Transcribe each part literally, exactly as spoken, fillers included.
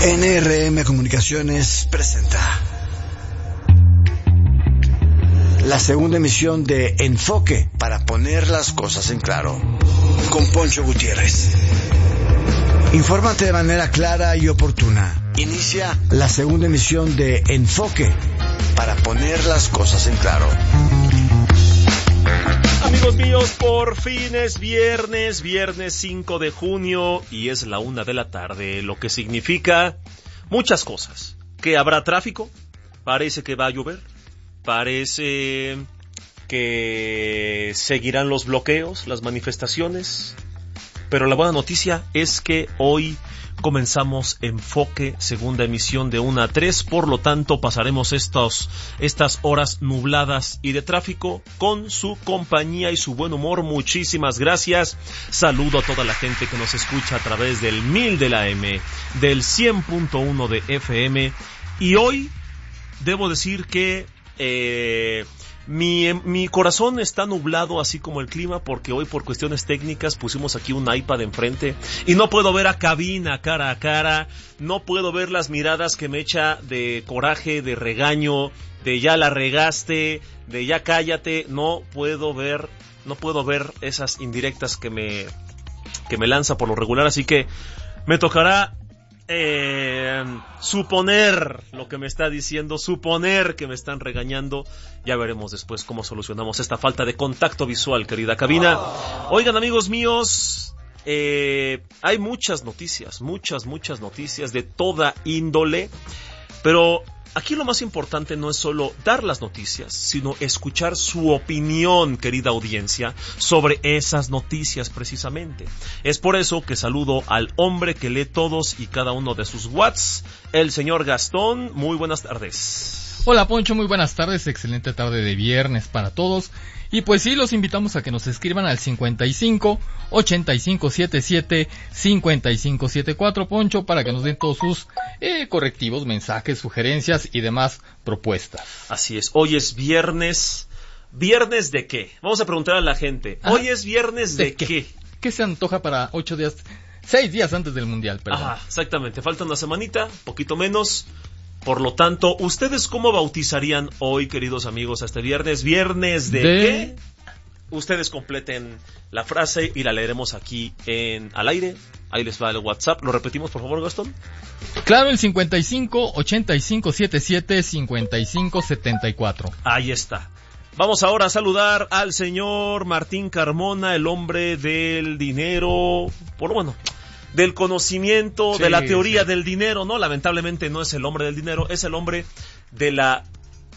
N R M Comunicaciones presenta la segunda emisión de Enfoque, para poner las cosas en claro, con Poncho Gutiérrez. Infórmate de manera clara y oportuna. Inicia la segunda emisión de Enfoque, para poner las cosas en claro. Amigos míos, por fin es viernes, viernes cinco de junio y es la una de la tarde, lo que significa muchas cosas. Que habrá tráfico, parece que va a llover, parece que seguirán los bloqueos, las manifestaciones, pero la buena noticia es que hoy comenzamos Enfoque, segunda emisión de una a tres, por lo tanto pasaremos estos, estas horas nubladas y de tráfico con su compañía y su buen humor. Muchísimas gracias. Saludo a toda la gente que nos escucha a través del mil de la M, del cien punto uno de F M, y hoy debo decir que eh, Mi, mi corazón está nublado así como el clima, porque hoy por cuestiones técnicas pusimos aquí un iPad enfrente y no puedo ver a cabina cara a cara, no puedo ver las miradas que me echa de coraje, de regaño, de ya la regaste, de ya cállate. No puedo ver, no puedo ver esas indirectas que me, que me lanza por lo regular, así que me tocará Eh, suponer lo que me está diciendo, suponer que me están regañando. Ya veremos después cómo solucionamos esta falta de contacto visual, querida cabina. Oigan, amigos míos, eh, hay muchas noticias, muchas, muchas noticias de toda índole, pero aquí lo más importante no es solo dar las noticias, sino escuchar su opinión, querida audiencia, sobre esas noticias precisamente. Es por eso que saludo al hombre que lee todos y cada uno de sus whats, el señor Gastón. Muy buenas tardes. Hola, Poncho, muy buenas tardes, excelente tarde de viernes para todos. Y pues sí, los invitamos a que nos escriban al cincuenta y cinco, ochenta y cinco setenta y siete, cincuenta y cinco setenta y cuatro, Poncho, para que nos den todos sus eh, correctivos, mensajes, sugerencias y demás propuestas. Así es, hoy es viernes. ¿Viernes de qué? Vamos a preguntar a la gente. Ajá. ¿Hoy es viernes de, de qué? qué? ¿Qué se antoja para ocho días, seis días antes del Mundial, perdón? Ajá, exactamente, falta una semanita, poquito menos. Por lo tanto, ¿ustedes cómo bautizarían hoy, queridos amigos, a este viernes? ¿Viernes de, de... qué? Ustedes completen la frase y la leeremos aquí en al aire. Ahí les va el WhatsApp. ¿Lo repetimos, por favor, Gastón? Claro, el cincuenta y cinco, ochenta y cinco setenta y siete, cincuenta y cinco setenta y cuatro. Ahí está. Vamos ahora a saludar al señor Martín Carmona, el hombre del dinero. Por bueno... del conocimiento, sí, de la teoría sí. del dinero, ¿no? Lamentablemente no es el hombre del dinero, es el hombre de la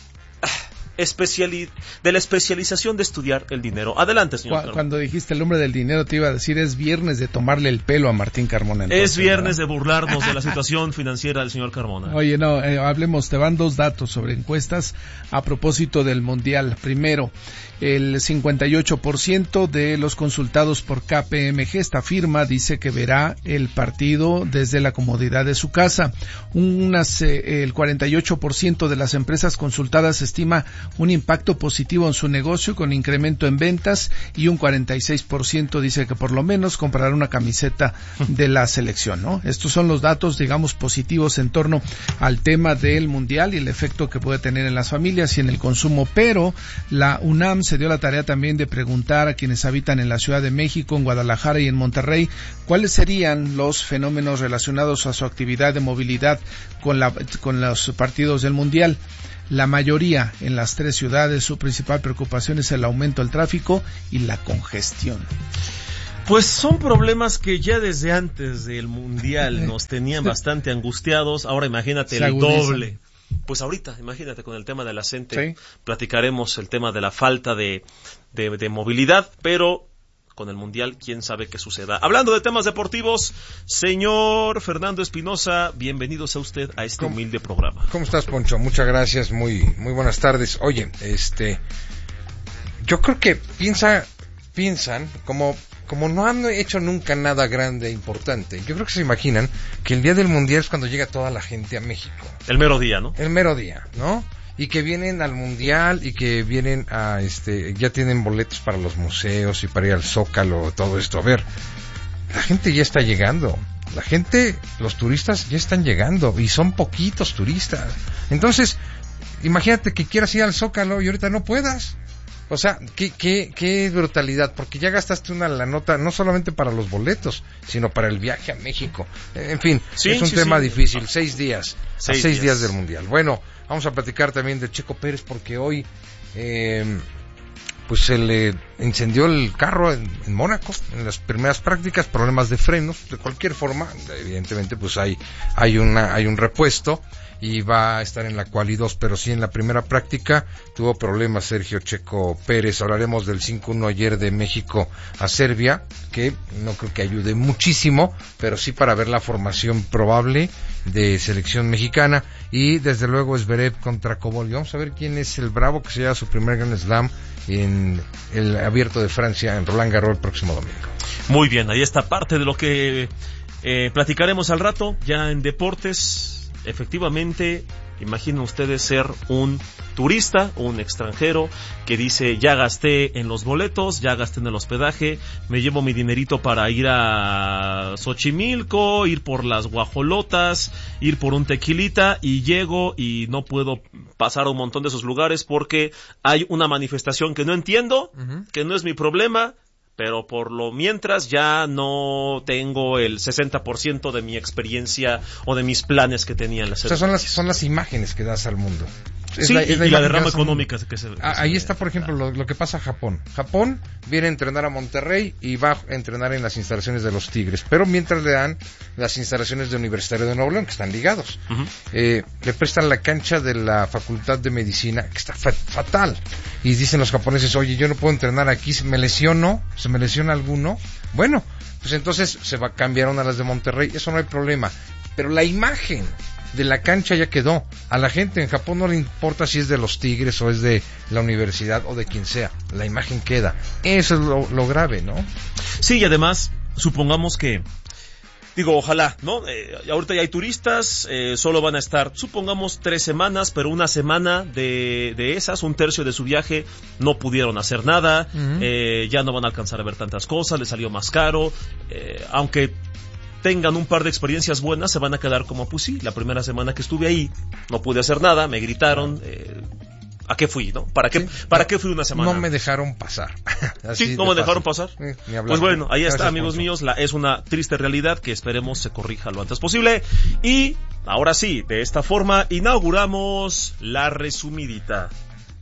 especiali- de la especialización de estudiar el dinero. Adelante, señor. Cuando, cuando dijiste el hombre del dinero, te iba a decir, es viernes de tomarle el pelo a Martín Carmona. Entonces, es viernes, ¿verdad?, de burlarnos de la situación financiera del señor Carmona. Oye, no, eh, hablemos, te van dos datos sobre encuestas a propósito del Mundial. Primero, el cincuenta y ocho por ciento de los consultados por K P M G, esta firma, dice que verá el partido desde la comodidad de su casa. Unas, eh, el cuarenta y ocho por ciento de las empresas consultadas estima un impacto positivo en su negocio con incremento en ventas, y un cuarenta y seis por ciento dice que por lo menos comprará una camiseta de la selección, ¿no? Estos son los datos, digamos, positivos en torno al tema del Mundial y el efecto que puede tener en las familias y en el consumo. Pero la UNAM se dio la tarea también de preguntar a quienes habitan en la Ciudad de México, en Guadalajara y en Monterrey, cuáles serían los fenómenos relacionados a su actividad de movilidad con la, con los partidos del Mundial. La mayoría en las tres ciudades, su principal preocupación es el aumento del tráfico y la congestión. Pues son problemas que ya desde antes del Mundial nos tenían bastante angustiados. Ahora imagínate el doble. Pues ahorita, imagínate, con el tema de la gente, sí, platicaremos el tema de la falta de, de, de movilidad, pero con el Mundial, quién sabe qué suceda. Hablando de temas deportivos, señor Fernando Espinosa, bienvenido sea usted a este humilde programa. ¿Cómo estás, Poncho? Muchas gracias, muy, muy buenas tardes. Oye, este, yo creo que piensa, piensan, como... como no han hecho nunca nada grande e importante, yo creo que se imaginan que el día del Mundial es cuando llega toda la gente a México. El mero día, ¿no? El mero día, ¿no? Y que vienen al Mundial y que vienen a, este, ya tienen boletos para los museos y para ir al Zócalo, todo esto. A ver, la gente ya está llegando. la gente, los turistas ya están llegando y son poquitos turistas. Entonces, imagínate que quieras ir al Zócalo y ahorita no puedas. O sea, qué, qué, qué brutalidad, porque ya gastaste una la nota no solamente para los boletos, sino para el viaje a México. En fin, sí, es un sí, tema sí. difícil. Seis días, seis, seis días. días del Mundial. Bueno, vamos a platicar también de Checo Pérez, porque hoy eh, pues se le incendió el carro en, en Mónaco, en las primeras prácticas, problemas de frenos. De cualquier forma, evidentemente, pues hay, hay una, hay un repuesto. Y va a estar en la quali dos, pero sí en la primera práctica tuvo problemas Sergio Checo Pérez. Hablaremos del cinco uno ayer de México a Serbia, que no creo que ayude muchísimo, pero sí para ver la formación probable de selección mexicana. Y desde luego Zverev contra Kobol. Vamos a ver quién es el bravo que se lleva su primer Grand Slam en el Abierto de Francia en Roland Garros el próximo domingo. Muy bien, ahí está parte de lo que eh, platicaremos al rato, ya en deportes. Efectivamente, imaginen ustedes ser un turista o un extranjero que dice, ya gasté en los boletos, ya gasté en el hospedaje, me llevo mi dinerito para ir a Xochimilco, ir por las guajolotas, ir por un tequilita, y llego y no puedo pasar a un montón de esos lugares porque hay una manifestación que no entiendo, uh-huh. que no es mi problema, pero por lo mientras ya no tengo el sesenta por ciento de mi experiencia o de mis planes que tenía en la serie. O sea, son las, son las imágenes que das al mundo. Es sí, la, es la y la derrama económica que se, que ah, se ahí está, por ejemplo, lo, lo que pasa a Japón. Japón viene a entrenar a Monterrey y va a entrenar en las instalaciones de los Tigres, pero mientras le dan las instalaciones de Universitario de Nuevo León, que están ligados. Uh-huh. Eh, le prestan la cancha de la Facultad de Medicina, que está fa- fatal. Y dicen los japoneses, oye, yo no puedo entrenar aquí, ¿se me lesiono? ¿Se me lesiona alguno? Bueno, pues entonces se va, cambiaron a las de Monterrey, eso no hay problema. Pero la imagen de la cancha ya quedó. A la gente en Japón no le importa si es de los Tigres o es de la universidad o de quien sea. La imagen queda. Eso es lo, lo grave, ¿no? Sí, y además, supongamos que, digo, ojalá, ¿no? Eh, ahorita ya hay turistas, eh, solo van a estar, supongamos, tres semanas, pero una semana de, de esas, un tercio de su viaje, no pudieron hacer nada, uh-huh. eh, ya no van a alcanzar a ver tantas cosas, les salió más caro, eh, aunque tengan un par de experiencias buenas, se van a quedar como, pues sí, la primera semana que estuve ahí, no pude hacer nada, me gritaron, eh, ¿a qué fui, no? ¿Para qué, sí, para no, qué fui una semana? No me dejaron pasar. Así sí, no me dejaron pasar. Sí, pues bueno, ahí está, amigos míos, la, es una triste realidad que esperemos se corrija lo antes posible. Y ahora sí, de esta forma inauguramos la resumidita.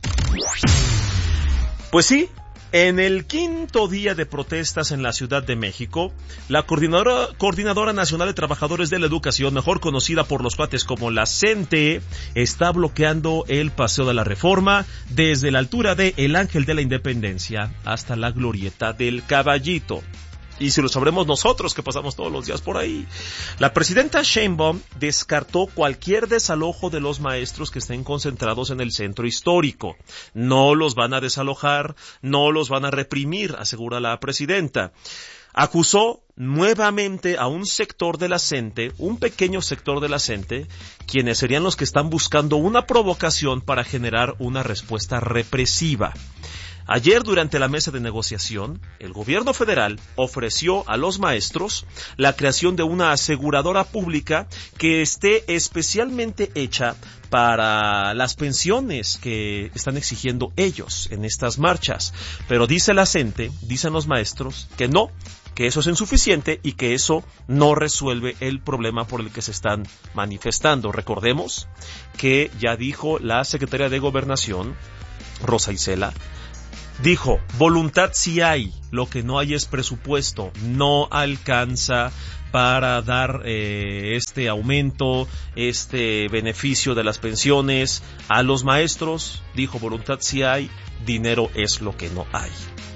Pues sí, en el quinto día de protestas en la Ciudad de México, la Coordinadora, Coordinadora Nacional de Trabajadores de la Educación, mejor conocida por los cuates como la CENTE, está bloqueando el Paseo de la Reforma desde la altura de El Ángel de la Independencia hasta la Glorieta del Caballito. Y si lo sabremos nosotros, que pasamos todos los días por ahí. La presidenta Sheinbaum descartó cualquier desalojo de los maestros que estén concentrados en el centro histórico. No los van a desalojar, no los van a reprimir, asegura la presidenta. Acusó nuevamente a un sector de la CENTE, un pequeño sector de la CENTE, quienes serían los que están buscando una provocación para generar una respuesta represiva. Ayer, durante la mesa de negociación, el gobierno federal ofreció a los maestros la creación de una aseguradora pública que esté especialmente hecha para las pensiones que están exigiendo ellos en estas marchas. Pero dice la CENTE, dicen los maestros, que no, que eso es insuficiente y que eso no resuelve el problema por el que se están manifestando. Recordemos que ya dijo la secretaria de Gobernación, Rosa Isela, dijo, voluntad sí hay, lo que no hay es presupuesto, no alcanza para dar eh, este aumento, este beneficio de las pensiones a los maestros. Dijo, voluntad sí hay, dinero es lo que no hay.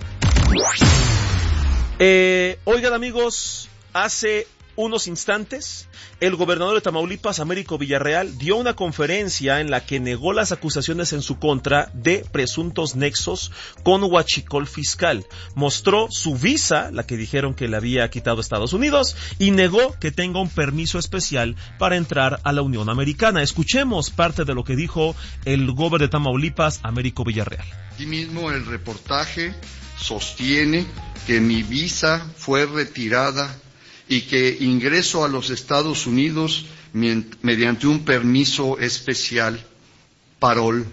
Eh, oigan amigos, hace unos instantes, el gobernador de Tamaulipas, Américo Villarreal, dio una conferencia en la que negó las acusaciones en su contra de presuntos nexos con huachicol fiscal. Mostró su visa, la que dijeron que le había quitado Estados Unidos, y negó que tenga un permiso especial para entrar a la Unión Americana. Escuchemos parte de lo que dijo el gobernador de Tamaulipas, Américo Villarreal. Aquí mismo el reportaje sostiene que mi visa fue retirada y que ingreso a los Estados Unidos mediante un permiso especial, parol.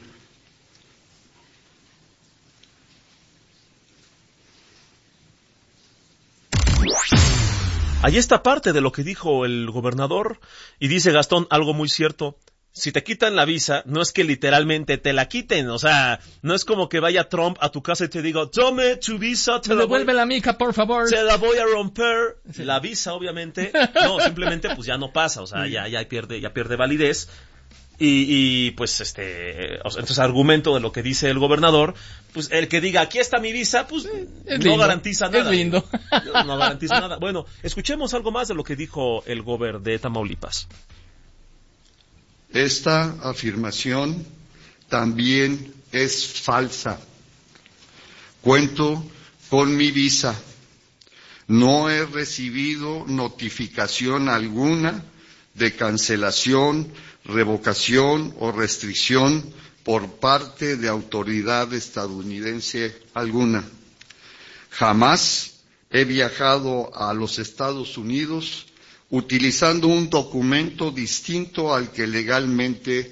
Ahí está parte de lo que dijo el gobernador, y dice Gastón algo muy cierto. Si te quitan la visa, no es que literalmente te la quiten, o sea, no es como que vaya Trump a tu casa y te diga, tome tu visa, te la voy, devuelve la mica, por favor. Se la voy a romper. Sí. La visa, obviamente, no, simplemente pues ya no pasa, o sea, sí. ya, ya pierde, ya pierde validez. Y, y pues este, o sea, entonces argumento de lo que dice el gobernador, pues el que diga, aquí está mi visa, pues es no lindo, garantiza nada. Es lindo. No, no garantiza nada. Bueno, escuchemos algo más de lo que dijo el gober de Tamaulipas. Esta afirmación también es falsa. Cuento con mi visa. No he recibido notificación alguna de cancelación, revocación o restricción por parte de autoridad estadounidense alguna. Jamás he viajado a los Estados Unidos utilizando un documento distinto al que legalmente.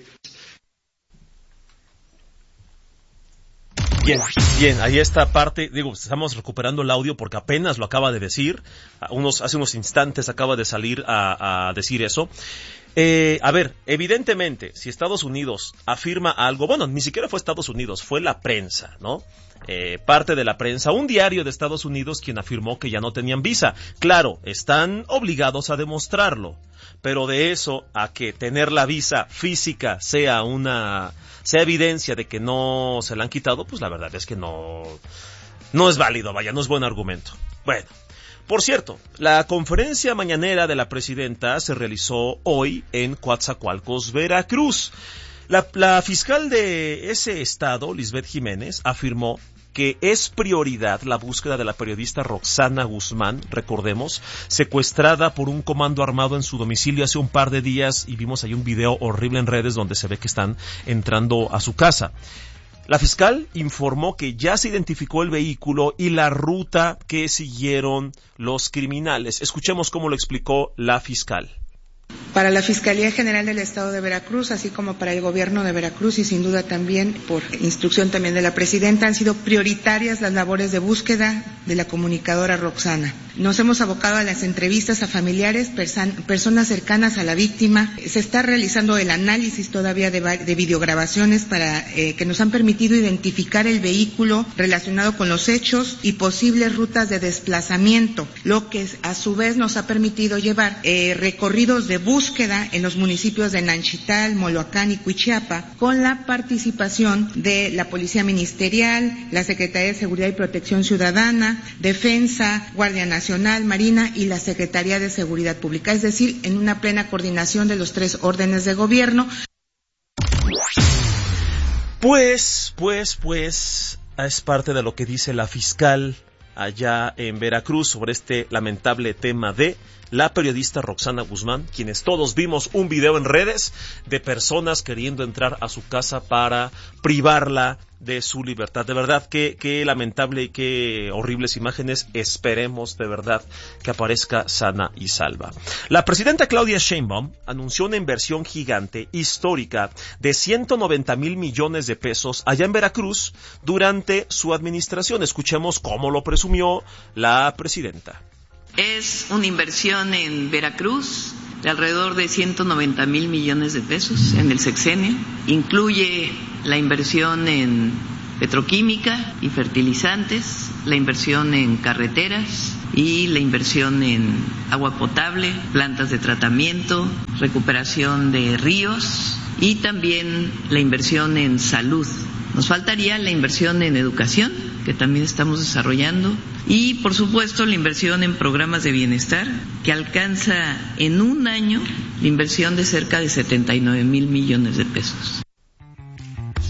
Bien, bien, ahí está parte, digo, estamos recuperando el audio porque apenas lo acaba de decir, unos, hace unos instantes acaba de salir a, a decir eso. Eh, a ver, evidentemente, si Estados Unidos afirma algo, bueno, ni siquiera fue Estados Unidos, fue la prensa, ¿no? Eh, parte de la prensa, un diario de Estados Unidos quien afirmó que ya no tenían visa. Claro, están obligados a demostrarlo, pero de eso a que tener la visa física sea una, sea evidencia de que no se la han quitado, pues la verdad es que no, no es válido, vaya, no es buen argumento. Bueno. Por cierto, la conferencia mañanera de la presidenta se realizó hoy en Coatzacoalcos, Veracruz. La, la fiscal de ese estado, Lisbeth Jiménez, afirmó que es prioridad la búsqueda de la periodista Roxana Guzmán, recordemos, secuestrada por un comando armado en su domicilio hace un par de días, y vimos ahí un video horrible en redes donde se ve que están entrando a su casa. La fiscal informó que ya se identificó el vehículo y la ruta que siguieron los criminales. Escuchemos cómo lo explicó la fiscal. Para la Fiscalía General del Estado de Veracruz, así como para el Gobierno de Veracruz y sin duda también por instrucción también de la Presidenta, han sido prioritarias las labores de búsqueda de la comunicadora Roxana. Nos hemos abocado a las entrevistas a familiares, persan, personas cercanas a la víctima. Se está realizando el análisis todavía de, de videograbaciones para eh, que nos han permitido identificar el vehículo relacionado con los hechos y posibles rutas de desplazamiento, lo que a su vez nos ha permitido llevar eh, recorridos de búsqueda en los municipios de Nanchital, Moloacán y Cuichiapa, con la participación de la Policía Ministerial, la Secretaría de Seguridad y Protección Ciudadana, Defensa, Guardia Nacional, Marina y la Secretaría de Seguridad Pública, es decir, en una plena coordinación de los tres órdenes de gobierno. Pues, pues, pues, es parte de lo que dice la fiscal allá en Veracruz sobre este lamentable tema de la periodista Roxana Guzmán, quienes todos vimos un video en redes de personas queriendo entrar a su casa para privarla de su libertad. De verdad, qué, qué lamentable y qué horribles imágenes. Esperemos de verdad que aparezca sana y salva. La presidenta Claudia Sheinbaum anunció una inversión gigante, histórica, de ciento noventa mil millones de pesos allá en Veracruz durante su administración. Escuchemos cómo lo presumió la presidenta. Es una inversión en Veracruz de alrededor de ciento noventa mil millones de pesos en el sexenio. Incluye la inversión en petroquímica y fertilizantes, la inversión en carreteras y la inversión en agua potable, plantas de tratamiento, recuperación de ríos y también la inversión en salud. Nos faltaría la inversión en educación, que también estamos desarrollando, y por supuesto la inversión en programas de bienestar, que alcanza en un año la inversión de cerca de setenta y nueve mil millones de pesos.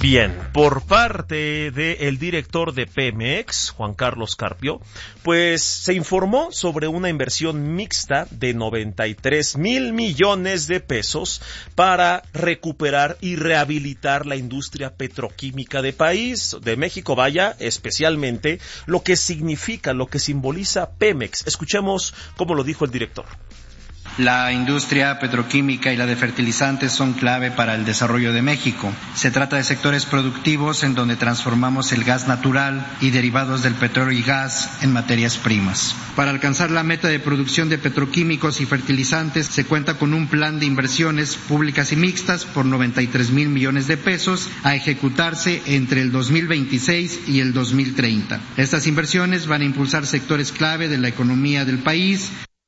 Bien, por parte del director de Pemex, Juan Carlos Carpio, pues se informó sobre una inversión mixta de noventa y tres mil millones de pesos para recuperar y rehabilitar la industria petroquímica de país, de México, vaya, especialmente lo que significa, lo que simboliza Pemex. Escuchemos cómo lo dijo el director. La industria petroquímica y la de fertilizantes son clave para el desarrollo de México. Se trata de sectores productivos en donde transformamos el gas natural y derivados del petróleo y gas en materias primas. Para alcanzar la meta de producción de petroquímicos y fertilizantes, se cuenta con un plan de inversiones públicas y mixtas por noventa y tres mil millones de pesos a ejecutarse entre el dos mil veintiséis y el dos mil treinta. Estas inversiones van a impulsar sectores clave de la economía del país.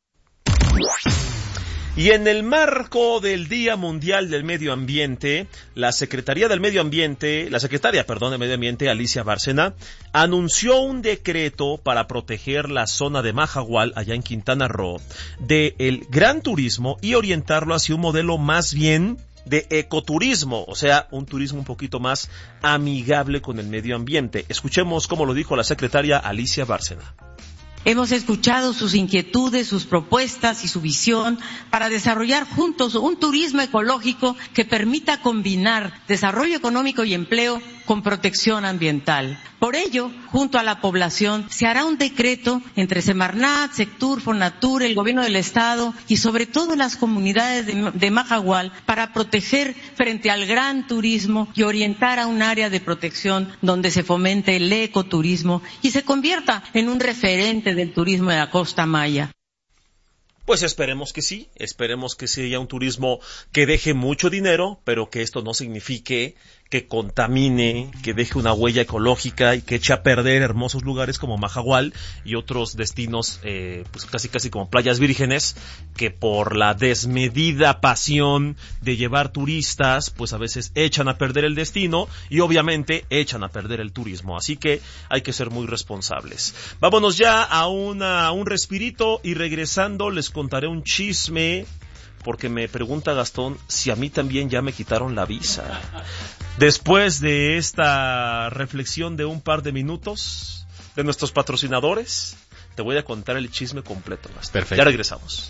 Y en el marco del Día Mundial del Medio Ambiente, la Secretaría del Medio Ambiente, la Secretaria, perdón, de Medio Ambiente, Alicia Bárcena, anunció un decreto para proteger la zona de Mahahual, allá en Quintana Roo, del gran turismo y orientarlo hacia un modelo más bien de ecoturismo, o sea, un turismo un poquito más amigable con el medio ambiente. Escuchemos cómo lo dijo la Secretaria Alicia Bárcena. Hemos escuchado sus inquietudes, sus propuestas y su visión para desarrollar juntos un turismo ecológico que permita combinar desarrollo económico y empleo con protección ambiental. Por ello, junto a la población, se hará un decreto entre Semarnat, Sectur, Fonatur, el Gobierno del Estado y sobre todo las comunidades de, de Mahahual para proteger frente al gran turismo y orientar a un área de protección donde se fomente el ecoturismo y se convierta en un referente del turismo de la Costa Maya. Pues esperemos que sí, esperemos que sea un turismo que deje mucho dinero, pero que esto no signifique que contamine, que deje una huella ecológica y que eche a perder hermosos lugares como Mahahual y otros destinos, eh, pues casi casi como playas vírgenes, que por la desmedida pasión de llevar turistas, pues a veces echan a perder el destino y obviamente echan a perder el turismo. Así que hay que ser muy responsables. Vámonos ya a, una, a un respirito y regresando les contaré un chisme, porque me pregunta Gastón si a mí también ya me quitaron la visa. Después de esta reflexión de un par de minutos de nuestros patrocinadores, te voy a contar el chisme completo, Gastón. Perfecto. Ya regresamos.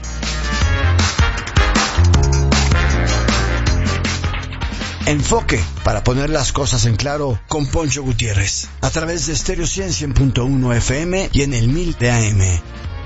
Enfoque, para poner las cosas en claro, con Poncho Gutiérrez, a través de Stereo cien punto uno F M y en el mil de A M.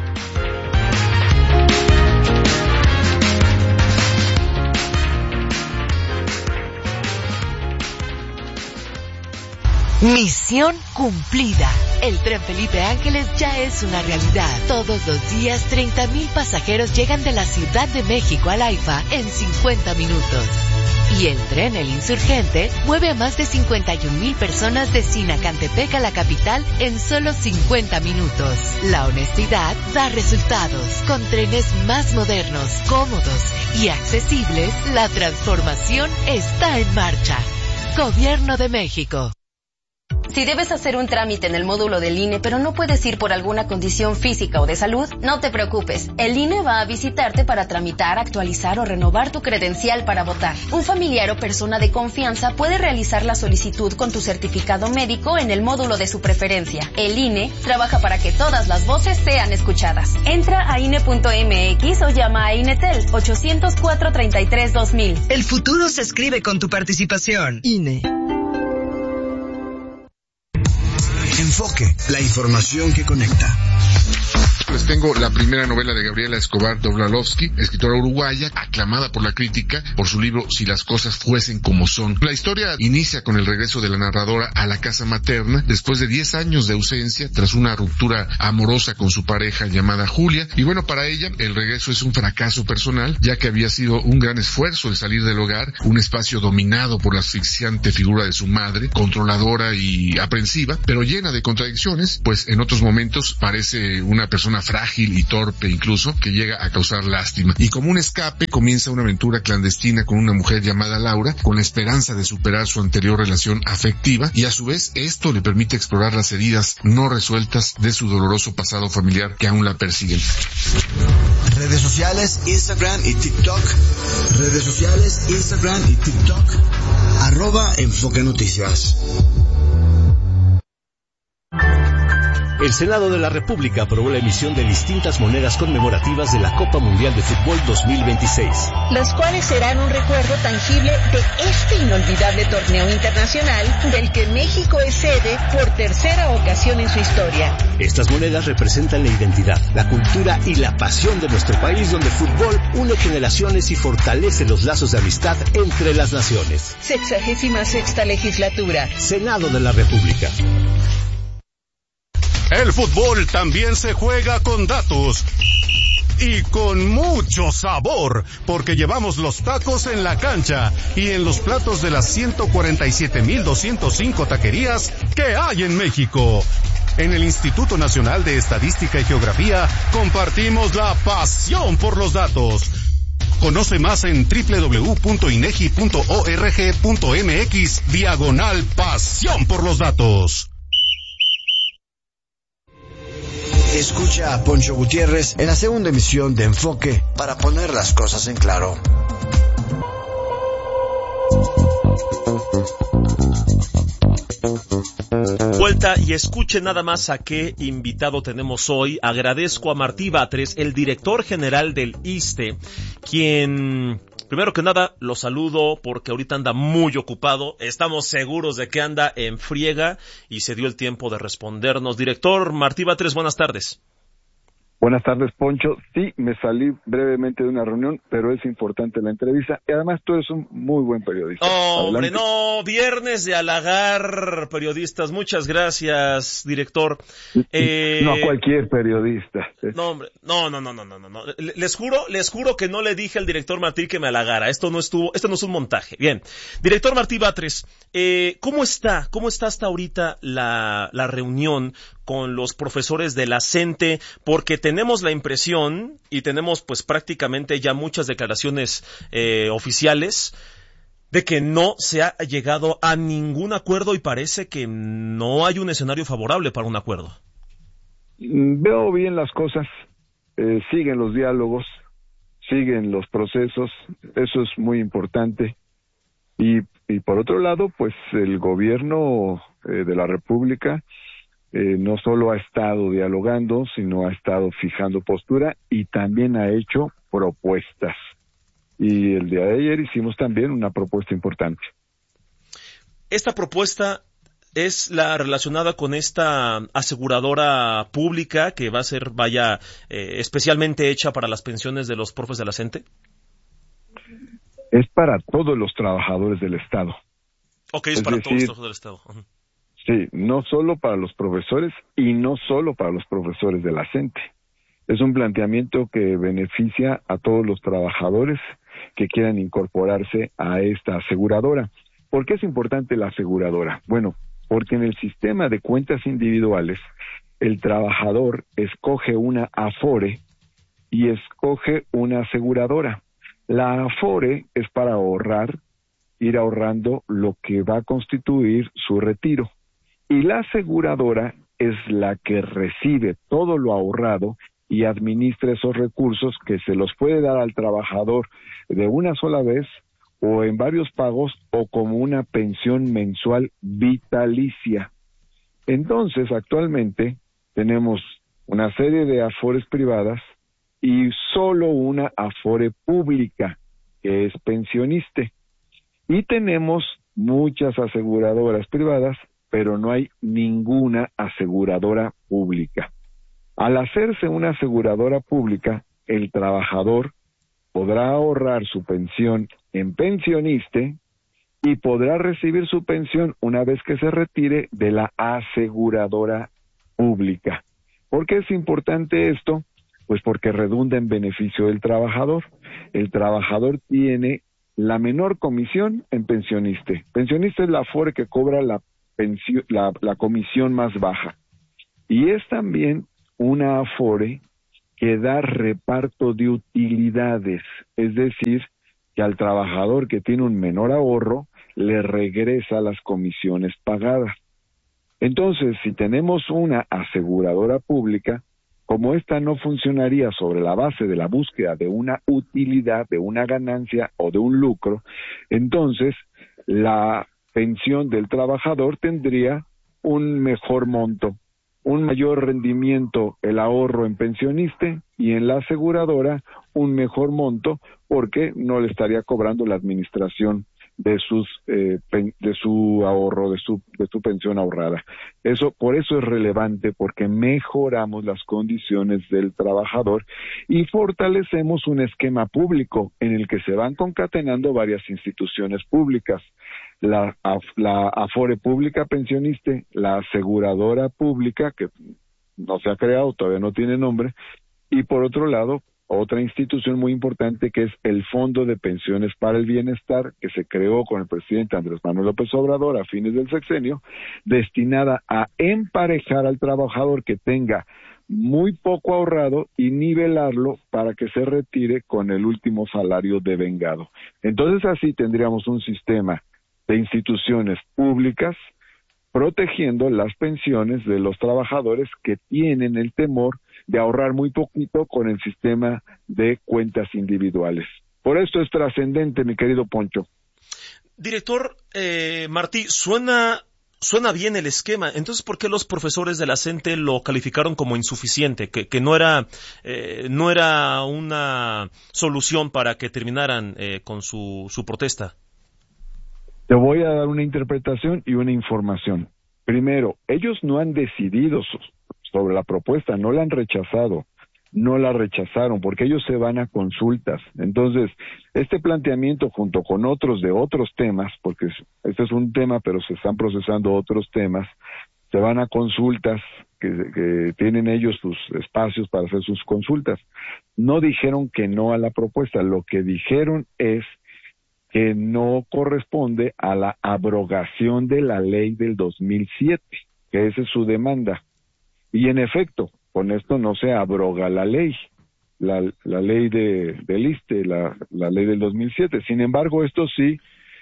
Misión cumplida. El tren Felipe Ángeles ya es una realidad. Todos los días treinta mil pasajeros llegan de la Ciudad de México al AIFA en cincuenta minutos. Y el tren El Insurgente mueve a más de cincuenta y un mil personas de Sinacantepec a la capital en solo cincuenta minutos. La honestidad da resultados. Con trenes más modernos, cómodos y accesibles, la transformación está en marcha. Gobierno de México. Si debes hacer un trámite en el módulo del I N E, pero no puedes ir por alguna condición física o de salud, no te preocupes. El I N E va a visitarte para tramitar, actualizar o renovar tu credencial para votar. Un familiar o persona de confianza puede realizar la solicitud con tu certificado médico en el módulo de su preferencia. El I N E trabaja para que todas las voces sean escuchadas. Entra a I N E punto M X o llama a INETEL ochocientos cuatro, treinta y tres, dos mil. El futuro se escribe con tu participación. I N E. Enfoque, la información que conecta. Les tengo la primera novela de Gabriela Escobar Doblalovsky, escritora uruguaya, aclamada por la crítica por su libro Si las cosas fuesen como son. La historia inicia con el regreso de la narradora a la casa materna después de diez años de ausencia tras una ruptura amorosa con su pareja llamada Julia. Y bueno, para ella el regreso es un fracaso personal, ya que había sido un gran esfuerzo el salir del hogar, un espacio dominado por la asfixiante figura de su madre, controladora y aprensiva, pero llena de contradicciones, pues en otros momentos parece una persona frágil y torpe incluso, que llega a causar lástima. Y como un escape comienza una aventura clandestina con una mujer llamada Laura, con la esperanza de superar su anterior relación afectiva, y a su vez esto le permite explorar las heridas no resueltas de su doloroso pasado familiar que aún la persiguen. Redes sociales, Instagram y TikTok. Redes sociales, Instagram y TikTok. arroba Enfoque Noticias. El Senado de la República aprobó la emisión de distintas monedas conmemorativas de la Copa Mundial de Fútbol dos mil veintiséis. Las cuales serán un recuerdo tangible de este inolvidable torneo internacional del que México es sede por tercera ocasión en su historia. Estas monedas representan la identidad, la cultura y la pasión de nuestro país, donde el fútbol une generaciones y fortalece los lazos de amistad entre las naciones. Sexagésima sexta legislatura. Senado de la República. El fútbol también se juega con datos y con mucho sabor, porque llevamos los tacos en la cancha y en los platos de las ciento cuarenta y siete mil doscientos cinco taquerías que hay en México. En el Instituto Nacional de Estadística y Geografía compartimos la pasión por los datos. Conoce más en doble u doble u doble u punto inegi punto org punto mx diagonal pasión por los datos. Escucha a Poncho Gutiérrez en la segunda emisión de Enfoque para poner las cosas en claro. Vuelta y escuche nada más a qué invitado tenemos hoy. Agradezco a Martí Batres, el director general del ISSSTE, quien... Primero que nada, lo saludo porque ahorita anda muy ocupado. Estamos seguros de que anda en friega y se dio el tiempo de respondernos. Director Martí Batres, buenas tardes. Buenas tardes, Poncho. Sí, me salí brevemente de una reunión, pero es importante la entrevista. Y además tú eres un muy buen periodista. Oh, hombre, Adelante. no, viernes de halagar periodistas. Muchas gracias, director. Eh, no a cualquier periodista. No, hombre, no, no, no, no, no, no. Les juro, les juro que no le dije al director Martí que me halagara. Esto no estuvo, esto no es un montaje. Bien. Director Martí Batres, eh, ¿cómo está? ¿Cómo está hasta ahorita la, la reunión con los profesores de la CENTE? Porque tenemos la impresión, y tenemos pues prácticamente ya muchas declaraciones eh, oficiales, de que no se ha llegado a ningún acuerdo y parece que no hay un escenario favorable para un acuerdo. Veo bien las cosas, eh, siguen los diálogos, siguen los procesos, eso es muy importante. Y, y por otro lado, pues el gobierno eh, de la República eh, no solo ha estado dialogando, sino ha estado fijando postura y también ha hecho propuestas. Y el día de ayer hicimos también una propuesta importante. Esta propuesta es la relacionada con esta aseguradora pública que va a ser, vaya, eh, especialmente hecha para las pensiones de los profes de la CENTE. Es para todos los trabajadores del Estado. Ok, es, es para decir, todos los trabajadores del Estado. Uh-huh. Sí, no solo para los profesores y no solo para los profesores de la CENTE. Es un planteamiento que beneficia a todos los trabajadores que quieran incorporarse a esta aseguradora. ¿Por qué es importante la aseguradora? Bueno, porque en el sistema de cuentas individuales, el trabajador escoge una Afore y escoge una aseguradora. La Afore es para ahorrar, ir ahorrando lo que va a constituir su retiro. Y la aseguradora es la que recibe todo lo ahorrado y administra esos recursos que se los puede dar al trabajador de una sola vez o en varios pagos o como una pensión mensual vitalicia. Entonces, actualmente tenemos una serie de Afores privadas y solo una Afore pública, que es pensioniste. Y tenemos muchas aseguradoras privadas, pero no hay ninguna aseguradora pública. Al hacerse una aseguradora pública, el trabajador podrá ahorrar su pensión en pensioniste y podrá recibir su pensión una vez que se retire de la aseguradora pública. ¿Por qué es importante esto? Pues porque redunda en beneficio del trabajador. El trabajador tiene la menor comisión en pensioniste. Pensioniste es la Afore que cobra la, pensión, la, la comisión más baja. Y es también una Afore que da reparto de utilidades, es decir, que al trabajador que tiene un menor ahorro le regresa las comisiones pagadas. Entonces, si tenemos una aseguradora pública, como esta no funcionaría sobre la base de la búsqueda de una utilidad, de una ganancia o de un lucro, entonces la pensión del trabajador tendría un mejor monto, un mayor rendimiento el ahorro en pensionista y en la aseguradora un mejor monto porque no le estaría cobrando la administración de sus eh, pen, de su ahorro, de su de su pensión ahorrada. Eso por eso es relevante porque mejoramos las condiciones del trabajador y fortalecemos un esquema público en el que se van concatenando varias instituciones públicas. La, la Afore Pública Pensionista, la aseguradora pública, que no se ha creado, todavía no tiene nombre, y por otro lado, otra institución muy importante que es el Fondo de Pensiones para el Bienestar, que se creó con el presidente Andrés Manuel López Obrador a fines del sexenio, destinada a emparejar al trabajador que tenga muy poco ahorrado y nivelarlo para que se retire con el último salario devengado. Entonces así tendríamos un sistema de instituciones públicas protegiendo las pensiones de los trabajadores que tienen el temor de ahorrar muy poquito con el sistema de cuentas individuales. Por esto es trascendente, mi querido Poncho. Director eh, Martí, suena suena bien el esquema. Entonces, ¿por qué los profesores de la CENTE lo calificaron como insuficiente? Que, que no era eh, no era una solución para que terminaran eh, con su, su protesta. Te voy a dar una interpretación y una información. Primero, ellos no han decidido sobre la propuesta, no la han rechazado, no la rechazaron, porque ellos se van a consultas. Entonces, este planteamiento junto con otros de otros temas, porque este es un tema, pero se están procesando otros temas, se van a consultas, que, que tienen ellos sus espacios para hacer sus consultas. No dijeron que no a la propuesta, lo que dijeron es que no corresponde a la abrogación de la ley del dos mil siete, que esa es su demanda. Y en efecto, con esto no se abroga la ley, la, la ley de, del ISSSTE, la, la ley del dos mil siete. Sin embargo, esto sí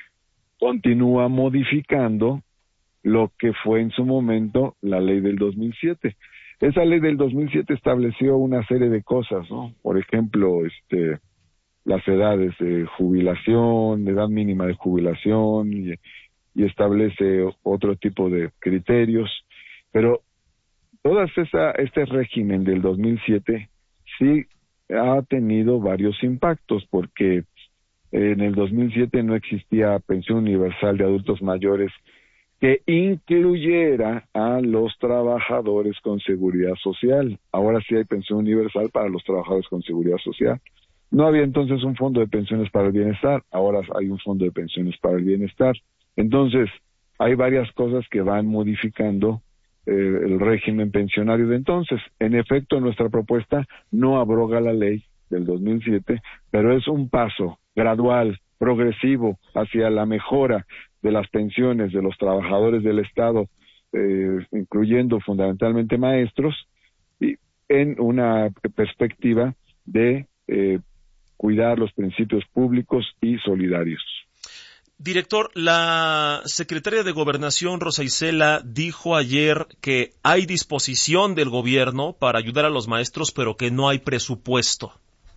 continúa modificando lo que fue en su momento la ley del dos mil siete. Esa ley del dos mil siete estableció una serie de cosas, ¿no? Por ejemplo, este... las edades de jubilación, edad mínima de jubilación, y, y establece otro tipo de criterios, pero todo esa, este régimen del dos mil siete sí ha tenido varios impactos, porque en el dos mil siete no existía pensión universal de adultos mayores que incluyera a los trabajadores con seguridad social. Ahora sí hay pensión universal para los trabajadores con seguridad social. No había entonces un fondo de pensiones para el bienestar, ahora hay un fondo de pensiones para el bienestar. Entonces, hay varias cosas que van modificando eh, el régimen pensionario de entonces. En efecto, nuestra propuesta no abroga la ley del dos mil siete, pero es un paso gradual, progresivo, hacia la mejora de las pensiones de los trabajadores del Estado, eh, incluyendo fundamentalmente maestros, y en una perspectiva de eh, cuidar los principios públicos y solidarios. Director, la secretaria de Gobernación, Rosa Isela, dijo ayer que hay disposición del gobierno para ayudar a los maestros, pero que no hay presupuesto.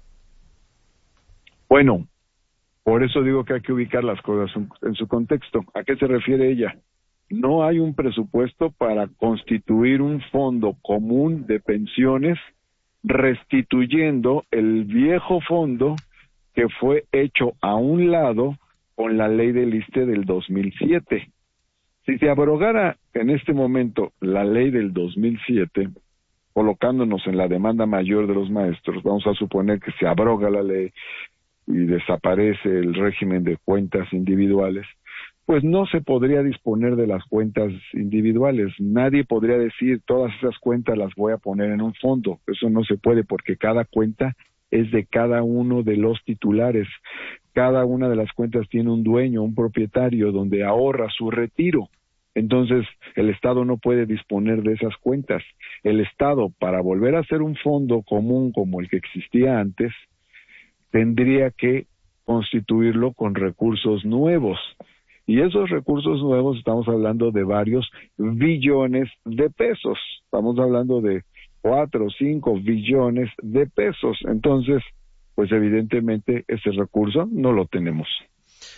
Bueno, por eso digo que hay que ubicar las cosas en su contexto. ¿A qué se refiere ella? No hay un presupuesto para constituir un fondo común de pensiones restituyendo el viejo fondo que fue hecho a un lado con la ley del ISSSTE del dos mil siete. Si se abrogara en este momento la ley del dos mil siete, colocándonos en la demanda mayor de los maestros, vamos a suponer que se abroga la ley y desaparece el régimen de cuentas individuales, pues no se podría disponer de las cuentas individuales. Nadie podría decir, todas esas cuentas las voy a poner en un fondo. Eso no se puede porque cada cuenta es de cada uno de los titulares. Cada una de las cuentas tiene un dueño, un propietario, donde ahorra su retiro. Entonces, el Estado no puede disponer de esas cuentas. El Estado, para volver a hacer un fondo común como el que existía antes, tendría que constituirlo con recursos nuevos. Y esos recursos nuevos, estamos hablando de varios billones de pesos. Estamos hablando de cuatro o cinco billones de pesos. Entonces, pues evidentemente ese recurso no lo tenemos.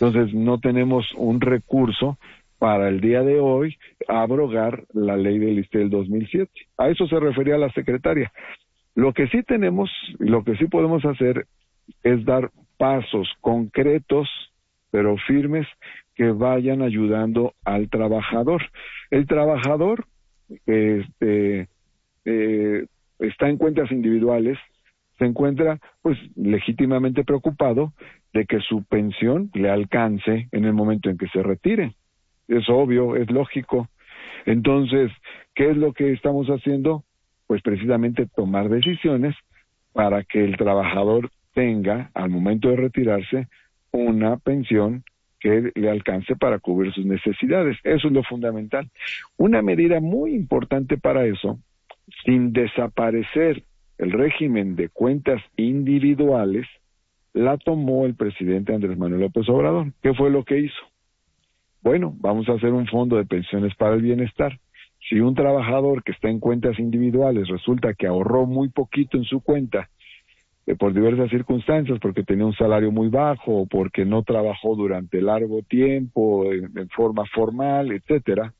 Entonces no tenemos un recurso para el día de hoy abrogar la ley del I S S S T E del dos mil siete. A eso se refería la secretaria. Lo que sí tenemos, lo que sí podemos hacer es dar pasos concretos, pero firmes, que vayan ayudando al trabajador. El trabajador este, eh, está en cuentas individuales, se encuentra pues legítimamente preocupado de que su pensión le alcance en el momento en que se retire. Es obvio, es lógico. Entonces, ¿qué es lo que estamos haciendo? Pues precisamente tomar decisiones para que el trabajador tenga, al momento de retirarse, una pensión que le alcance para cubrir sus necesidades. Eso es lo fundamental. Una medida muy importante para eso, sin desaparecer el régimen de cuentas individuales, la tomó el presidente Andrés Manuel López Obrador. ¿Qué fue lo que hizo? Bueno, vamos a hacer un fondo de pensiones para el bienestar. Si un trabajador que está en cuentas individuales resulta que ahorró muy poquito en su cuenta, eh, por diversas circunstancias, porque tenía un salario muy bajo, o porque no trabajó durante largo tiempo, en, en forma formal, etcétera,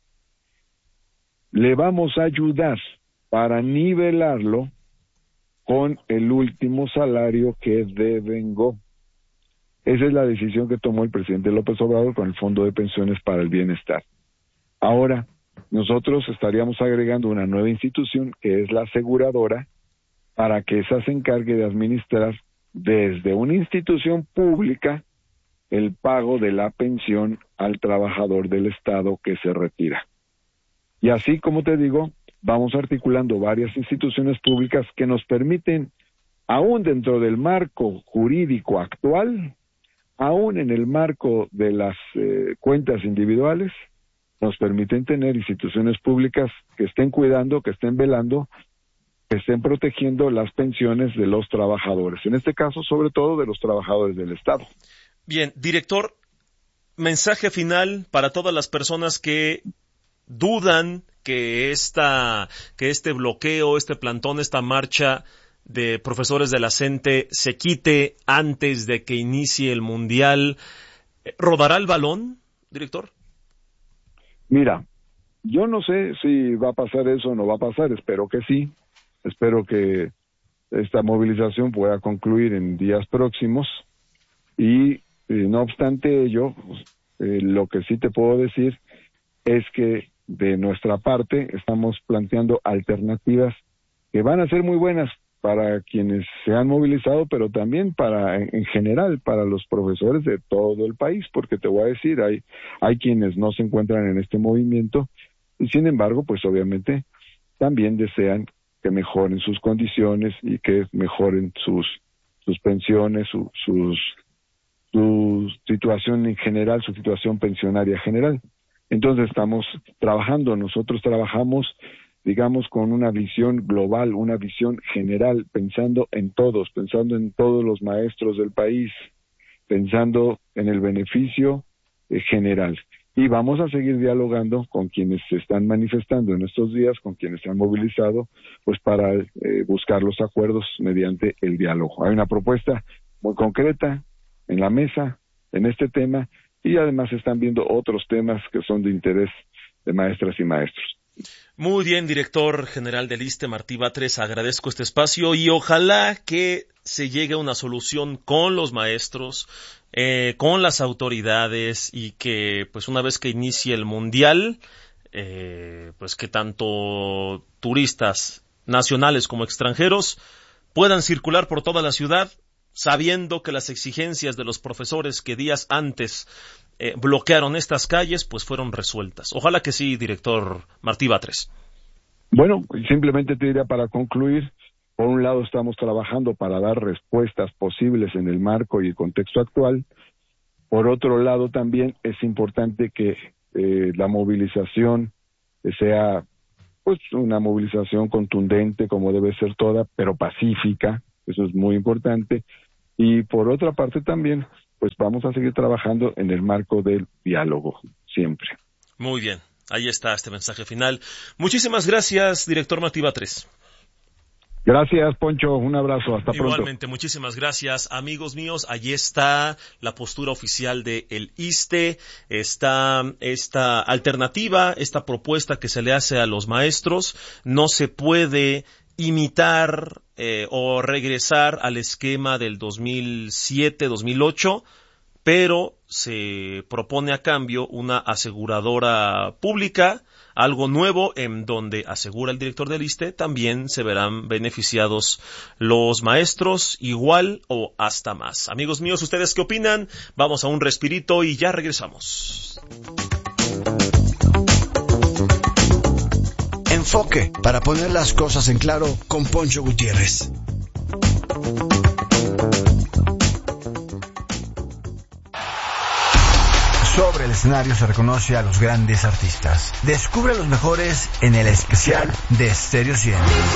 le vamos a ayudar para nivelarlo con el último salario que devengó. Esa es la decisión que tomó el presidente López Obrador con el Fondo de Pensiones para el Bienestar. Ahora, nosotros estaríamos agregando una nueva institución, que es la aseguradora, para que esa se encargue de administrar desde una institución pública el pago de la pensión al trabajador del Estado que se retira. Y así, como te digo, vamos articulando varias instituciones públicas que nos permiten, aún dentro del marco jurídico actual, aún en el marco de las eh, cuentas individuales, nos permiten tener instituciones públicas que estén cuidando, que estén velando, que estén protegiendo las pensiones de los trabajadores. En este caso, sobre todo, de los trabajadores del Estado. Bien, director, mensaje final para todas las personas que dudan que esta, que este bloqueo, este plantón, esta marcha de profesores de la CENTE se quite antes de que inicie el Mundial. ¿Rodará el balón, director? Mira, yo no sé si va a pasar eso o no va a pasar, espero que sí, espero que esta movilización pueda concluir en días próximos y eh, no obstante ello, eh, lo que sí te puedo decir es que de nuestra parte estamos planteando alternativas que van a ser muy buenas para quienes se han movilizado, pero también para, en general, para los profesores de todo el país, porque te voy a decir, hay, hay quienes no se encuentran en este movimiento, y sin embargo, pues obviamente, también desean que mejoren sus condiciones y que mejoren sus, sus pensiones, su, sus, su situación en general, su situación pensionaria general. Entonces estamos trabajando, nosotros trabajamos digamos, con una visión global, una visión general, pensando en todos, pensando en todos los maestros del país, pensando en el beneficio eh, general. Y vamos a seguir dialogando con quienes se están manifestando en estos días, con quienes se han movilizado, pues para eh, buscar los acuerdos mediante el diálogo. Hay una propuesta muy concreta en la mesa en este tema y además se están viendo otros temas que son de interés de maestras y maestros. Muy bien, director general del ISSSTE, Martí Batres, agradezco este espacio y ojalá que se llegue a una solución con los maestros, eh, con las autoridades y que pues una vez que inicie el Mundial, eh, pues que tanto turistas nacionales como extranjeros puedan circular por toda la ciudad sabiendo que las exigencias de los profesores que días antes Eh, bloquearon estas calles, pues fueron resueltas. Ojalá que sí, director Martí Batres. Bueno, simplemente te diría para concluir, por un lado estamos trabajando para dar respuestas posibles en el marco y el contexto actual. Por otro lado también es importante que eh, la movilización sea pues una movilización contundente como debe ser toda, pero pacífica, eso es muy importante. Y por otra parte también pues vamos a seguir trabajando en el marco del diálogo, siempre. Muy bien, ahí está este mensaje final. Muchísimas gracias, director Martí Batres. Gracias, Poncho. Un abrazo. Hasta pronto. Igualmente, muchísimas gracias, amigos míos. Allí está la postura oficial de el ISSSTE. Está esta alternativa, esta propuesta que se le hace a los maestros. No se puede imitar eh, o regresar al esquema del dos mil siete, dos mil ocho, pero se propone a cambio una aseguradora pública, algo nuevo en donde, asegura el director del ISSSTE, también se verán beneficiados los maestros igual o hasta más. Amigos míos, ¿ustedes qué opinan? Vamos a un respirito y ya regresamos. Enfoque, para poner las cosas en claro, con Poncho Gutiérrez. Sobre el escenario se reconoce a los grandes artistas. Descubre a los mejores en el especial de Stereo cien.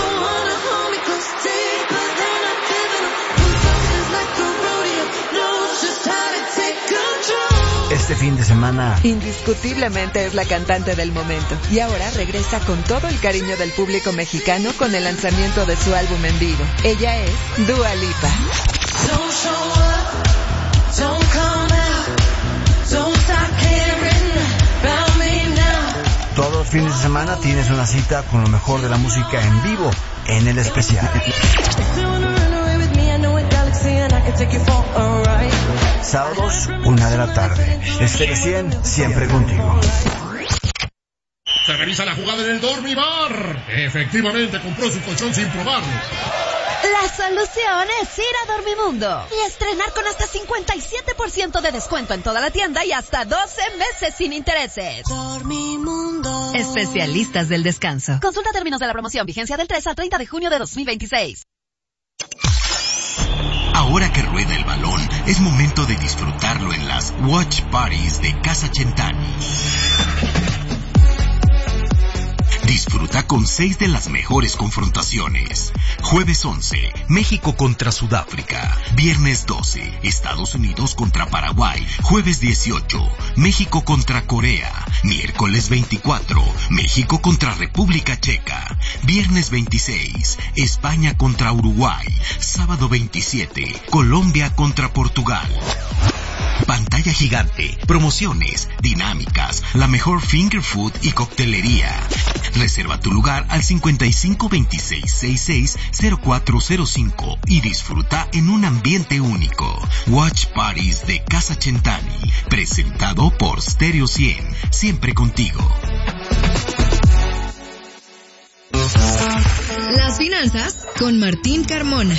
Este fin de semana, indiscutiblemente es la cantante del momento y ahora regresa con todo el cariño del público mexicano con el lanzamiento de su álbum en vivo. Ella es Dua Lipa. Don't show up, don't come out, don't start caring about me now. Todos los fines de semana tienes una cita con lo mejor de la música en vivo en el especial. Sábados, una de la tarde. Stereo cien, siempre contigo. Se revisa la jugada en el Dormibar. Efectivamente, compró su colchón sin probarlo. La solución es ir a Dormimundo y estrenar con hasta cincuenta y siete por ciento de descuento en toda la tienda y hasta doce meses sin intereses. Dormimundo. Especialistas del descanso. Consulta términos de la promoción. Vigencia del tres al treinta de junio de dos mil veintiséis. Ahora que rueda el balón, es momento de disfrutarlo en las Watch Parties de Casa Centani. Disfruta con seis de las mejores confrontaciones. Jueves once, México contra Sudáfrica. Viernes doce, Estados Unidos contra Paraguay. Jueves dieciocho, México contra Corea. Miércoles veinticuatro, México contra República Checa. Viernes veintiséis, España contra Uruguay. Sábado veintisiete, Colombia contra Portugal. Pantalla gigante, promociones, dinámicas, la mejor finger food y coctelería. Reserva tu lugar al cincuenta y cinco veintiséis sesenta y seis cero cuatro cero cinco y disfruta en un ambiente único. Watch Parties de Casa Centani, presentado por Stereo cien, siempre contigo. Las finanzas con Martín Carmona.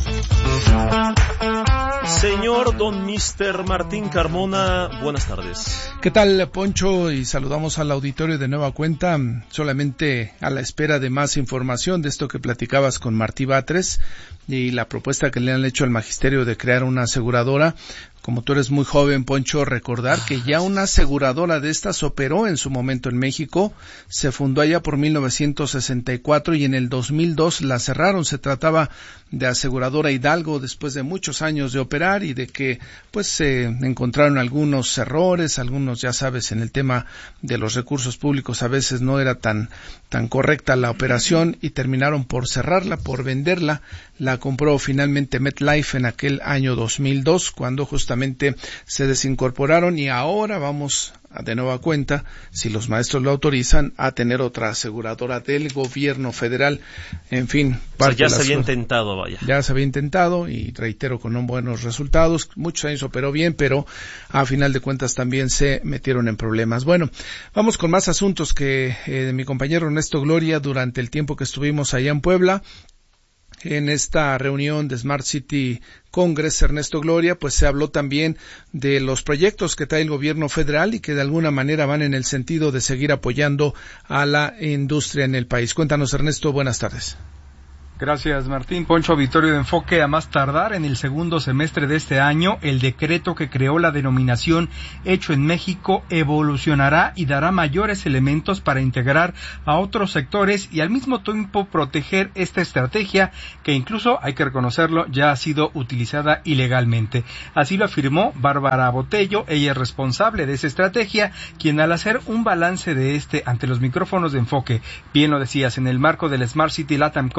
Señor Don mister Martín Carmona, buenas tardes. ¿Qué tal, Poncho? Y saludamos al auditorio de nueva cuenta, solamente a la espera de más información de esto que platicabas con Martí Batres y la propuesta que le han hecho al magisterio de crear una aseguradora. Como tú eres muy joven, Poncho, recordar que ya una aseguradora de estas operó en su momento en México, se fundó allá por mil novecientos sesenta y cuatro y en el dos mil dos la cerraron. Se trataba de Aseguradora Hidalgo, después de muchos años de operar y de que pues se encontraron algunos errores, algunos, ya sabes, en el tema de los recursos públicos a veces no era tan tan correcta la operación y terminaron por cerrarla, por venderla. La compró finalmente MetLife en aquel año dos mil dos, cuando justamente se desincorporaron, y ahora vamos de nueva cuenta, si los maestros lo autorizan, a tener otra aseguradora del gobierno federal. En fin, o sea, ya se había intentado, vaya. Ya se había intentado y reitero, con buenos resultados. Muchos años operó bien, pero a final de cuentas también se metieron en problemas. Bueno, vamos con más asuntos que eh, mi compañero Ernesto Gloria, durante el tiempo que estuvimos allá en Puebla, en esta reunión de Smart City Congress, Ernesto Gloria, pues se habló también de los proyectos que trae el gobierno federal y que de alguna manera van en el sentido de seguir apoyando a la industria en el país. Cuéntanos, Ernesto, buenas tardes. Gracias, Martín. Poncho, auditorio de Enfoque. A más tardar en el segundo semestre de este año, el decreto que creó la denominación Hecho en México evolucionará y dará mayores elementos para integrar a otros sectores y al mismo tiempo proteger esta estrategia que incluso, hay que reconocerlo, ya ha sido utilizada ilegalmente. Así lo afirmó Bárbara Botello. Ella es responsable de esa estrategia, quien al hacer un balance de este ante los micrófonos de Enfoque, bien lo decías, en el marco del Smart City Latam Congress,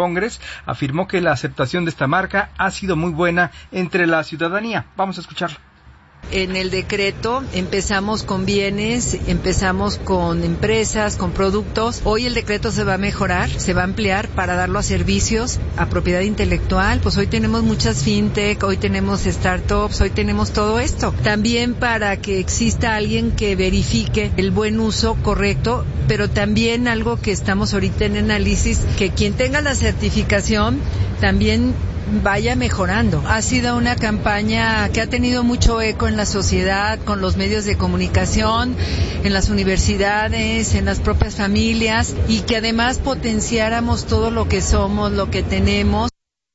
afirmó que la aceptación de esta marca ha sido muy buena entre la ciudadanía. Vamos a escucharlo. En el decreto empezamos con bienes, empezamos con empresas, con productos. Hoy el decreto se va a mejorar, se va a ampliar para darlo a servicios, a propiedad intelectual. Pues hoy tenemos muchas fintech, hoy tenemos startups, hoy tenemos todo esto. También para que exista alguien que verifique el buen uso correcto, pero también algo que estamos ahorita en análisis, que quien tenga la certificación también vaya mejorando. Ha sido una campaña que ha tenido mucho eco en la sociedad, con los medios de comunicación, en las universidades, en las propias familias, y que además potenciáramos todo lo que somos, lo que tenemos.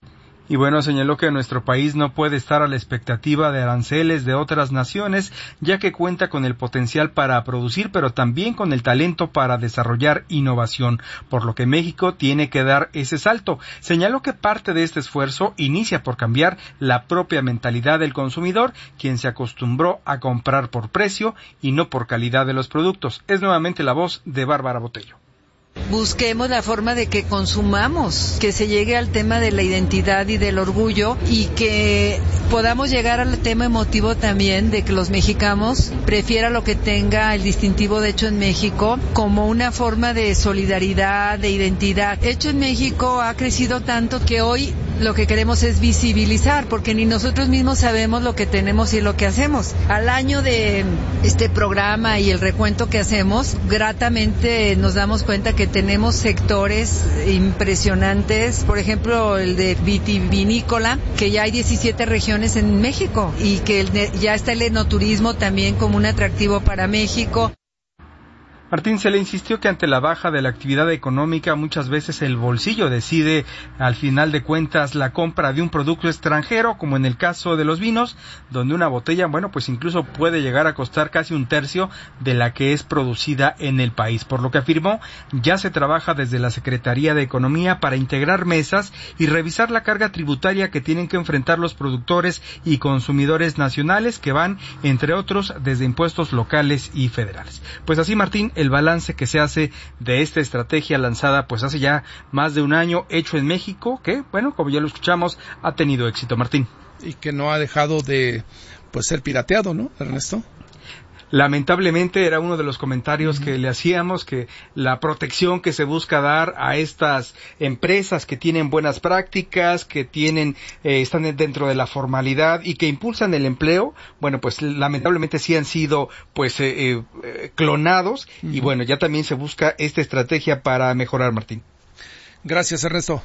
Y bueno, señaló que nuestro país no puede estar a la expectativa de aranceles de otras naciones, ya que cuenta con el potencial para producir, pero también con el talento para desarrollar innovación, por lo que México tiene que dar ese salto. Señaló que parte de este esfuerzo inicia por cambiar la propia mentalidad del consumidor, quien se acostumbró a comprar por precio y no por calidad de los productos. Es nuevamente la voz de Bárbara Botello. Busquemos la forma de que consumamos, que se llegue al tema de la identidad y del orgullo, y que podamos llegar al tema emotivo también de que los mexicanos prefieran lo que tenga el distintivo de Hecho en México como una forma de solidaridad, de identidad. Hecho en México ha crecido tanto que hoy lo que queremos es visibilizar, porque ni nosotros mismos sabemos lo que tenemos y lo que hacemos. Al año de este programa y el recuento que hacemos, gratamente nos damos cuenta que tenemos sectores impresionantes, por ejemplo el de vitivinícola, que ya hay diecisiete regiones en México, y que el, ya está el enoturismo también como un atractivo para México. Martín, se le insistió que ante la baja de la actividad económica muchas veces el bolsillo decide al final de cuentas la compra de un producto extranjero, como en el caso de los vinos, donde una botella, bueno, pues incluso puede llegar a costar casi un tercio de la que es producida en el país, por lo que afirmó ya se trabaja desde la Secretaría de Economía para integrar mesas y revisar la carga tributaria que tienen que enfrentar los productores y consumidores nacionales, que van, entre otros, desde impuestos locales y federales. Pues así, Martín, el balance que se hace de esta estrategia lanzada pues hace ya más de un año, Hecho en México, que, bueno, como ya lo escuchamos, ha tenido éxito, Martín. Y que no ha dejado de pues ser pirateado, ¿no, Ernesto? Lamentablemente era uno de los comentarios que le hacíamos, que la protección que se busca dar a estas empresas que tienen buenas prácticas, que tienen eh, están dentro de la formalidad y que impulsan el empleo, bueno, pues lamentablemente sí han sido pues eh, eh, clonados. Uh-huh. Y bueno, ya también se busca esta estrategia para mejorar, Martín. Gracias, Ernesto.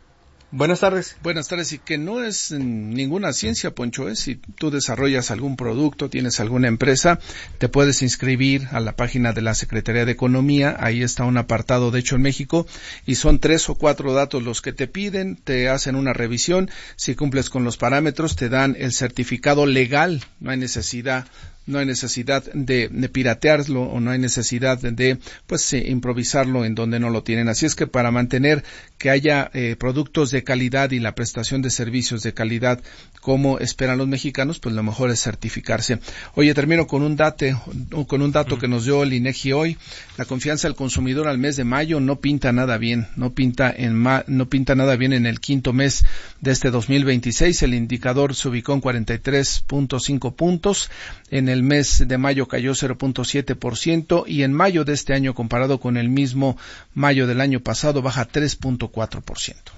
Buenas tardes. Buenas tardes, y que no es ninguna ciencia, Poncho, ¿eh? Si tú desarrollas algún producto, tienes alguna empresa, te puedes inscribir a la página de la Secretaría de Economía, ahí está un apartado de Hecho en México, y son tres o cuatro datos los que te piden, te hacen una revisión, si cumples con los parámetros, te dan el certificado legal, no hay necesidad no hay necesidad de, de piratearlo, o no hay necesidad de, de pues eh, improvisarlo en donde no lo tienen. Así es que para mantener que haya eh, productos de calidad y la prestación de servicios de calidad como esperan los mexicanos, pues lo mejor es certificarse. Oye, termino con un date, con un dato que nos dio el INEGI hoy. La confianza del consumidor al mes de mayo no pinta nada bien, no pinta en ma, no pinta nada bien en el quinto mes de este dos mil veintiséis. El indicador se ubicó en cuarenta y tres punto cinco puntos. En el mes de mayo cayó cero punto siete por ciento, y en mayo de este año, comparado con el mismo mayo del año pasado, baja tres punto cuatro por ciento.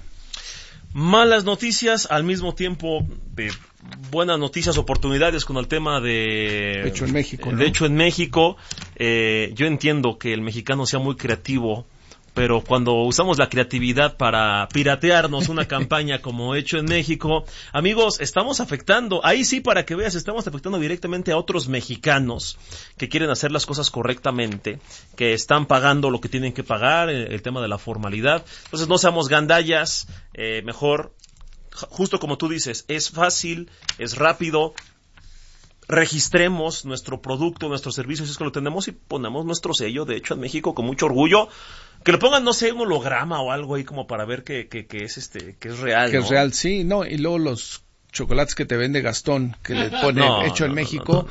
Malas noticias, al mismo tiempo de buenas noticias, oportunidades con el tema de Hecho en México, ¿no? De Hecho en México. Eh, yo entiendo que el mexicano sea muy creativo, pero cuando usamos la creatividad para piratearnos una campaña como Hecho en México, amigos, estamos afectando, ahí sí, para que veas, estamos afectando directamente a otros mexicanos que quieren hacer las cosas correctamente, que están pagando lo que tienen que pagar, el, el tema de la formalidad. Entonces no seamos gandallas, eh, mejor, justo como tú dices, es fácil, es rápido. Registremos nuestro producto, nuestro servicio, si es que lo tenemos, y ponemos nuestro sello de Hecho en México con mucho orgullo. Que le pongan, no sé, un holograma o algo ahí como para ver que, que, que es este, que es real, Que ¿no? es real, sí, no, y luego los chocolates que te vende Gastón, que le pone no, Hecho en no, México, no, no,